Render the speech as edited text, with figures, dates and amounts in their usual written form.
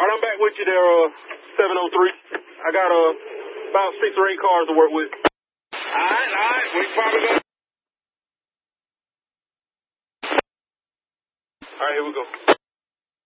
All right, I'm back with you there, 703. I got about 6 or 8 cars to work with. All right. We probably going. All right, here we go.